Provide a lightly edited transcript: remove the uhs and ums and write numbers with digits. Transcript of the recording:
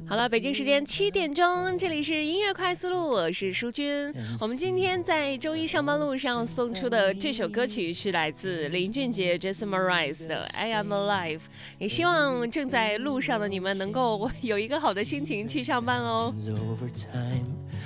好了，北京时间7点钟，这里是音乐快速路，我是淑君。我们今天在周一上班路上送出的这首歌曲是来自林俊杰 Jason Mraz 的 I Am Alive， 也希望正在路上的你们能够有一个好的心情去上班哦。